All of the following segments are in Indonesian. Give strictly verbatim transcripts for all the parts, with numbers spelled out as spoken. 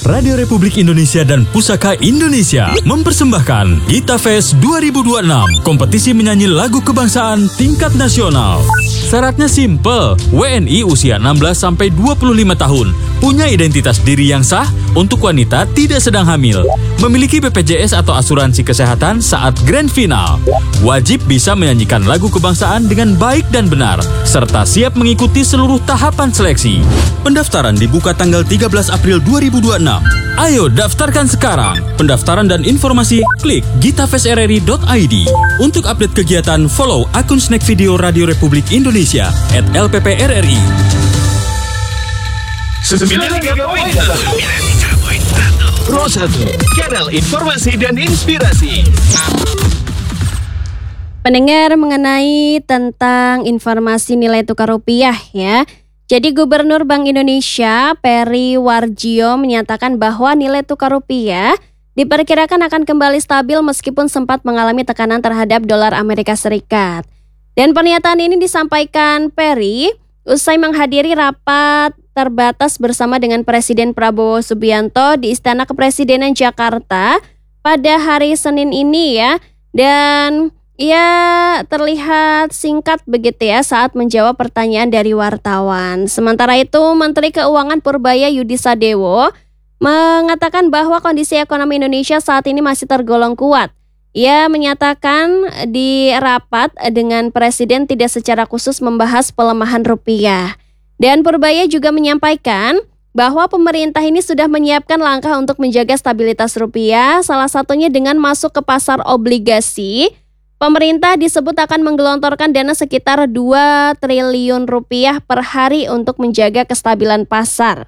Radio Republik Indonesia dan Pusaka Indonesia mempersembahkan Gita Fest dua ribu dua puluh enam, kompetisi menyanyi lagu kebangsaan tingkat nasional. Syaratnya simple, W N I usia enam belas sampai dua puluh lima tahun, punya identitas diri yang sah, untuk wanita tidak sedang hamil, memiliki B P J S atau asuransi kesehatan saat grand final, wajib bisa menyanyikan lagu kebangsaan dengan baik dan benar, serta siap mengikuti seluruh tahapan seleksi. Pendaftaran dibuka tanggal tiga belas April dua ribu dua puluh enam. Ayo daftarkan sekarang. Pendaftaran dan informasi klik gitafestrri dot i d. Untuk update kegiatan, follow akun Snack Video Radio Republik Indonesia at L P P R R I. sembilan puluh tiga koma satu Pro satu, kanal informasi dan inspirasi. Pendengar, mengenai tentang informasi nilai tukar rupiah ya. Jadi Gubernur Bank Indonesia Peri Warjio menyatakan bahwa nilai tukar rupiah diperkirakan akan kembali stabil meskipun sempat mengalami tekanan terhadap dolar Amerika Serikat. Dan pernyataan ini disampaikan Peri usai menghadiri rapat terbatas bersama dengan Presiden Prabowo Subianto di Istana Kepresidenan Jakarta pada hari Senin ini ya. Dan ia terlihat singkat begitu ya saat menjawab pertanyaan dari wartawan. Sementara itu, Menteri Keuangan Purbaya Yudi Sadewo mengatakan bahwa kondisi ekonomi Indonesia saat ini masih tergolong kuat. Ia menyatakan di rapat dengan Presiden tidak secara khusus membahas pelemahan rupiah. Dan Purbaya juga menyampaikan bahwa pemerintah ini sudah menyiapkan langkah untuk menjaga stabilitas rupiah, salah satunya dengan masuk ke pasar obligasi. Pemerintah disebut akan menggelontorkan dana sekitar dua triliun rupiah per hari untuk menjaga kestabilan pasar.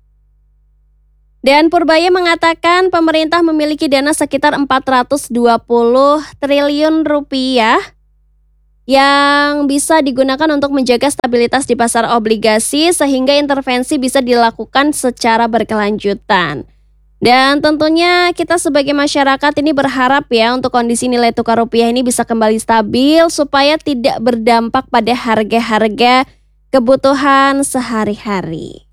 Dan Purbaya mengatakan pemerintah memiliki dana sekitar empat ratus dua puluh triliun rupiah yang bisa digunakan untuk menjaga stabilitas di pasar obligasi sehingga intervensi bisa dilakukan secara berkelanjutan. Dan tentunya kita sebagai masyarakat ini berharap ya untuk kondisi nilai tukar rupiah ini bisa kembali stabil supaya tidak berdampak pada harga-harga kebutuhan sehari-hari.